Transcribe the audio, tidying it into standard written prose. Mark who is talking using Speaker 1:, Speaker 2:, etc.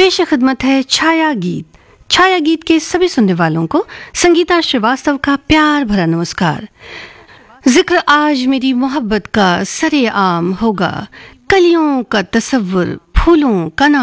Speaker 1: पेश खिदमत है छाया गीत। छाया गीत के सभी सुनने वालों को संगीता श्रीवास्तव का प्यार भरा नमस्कार। जिक्र आज मेरी मोहब्बत का सरे आम होगा, कलियों का तसव्वुर फूलों का नाम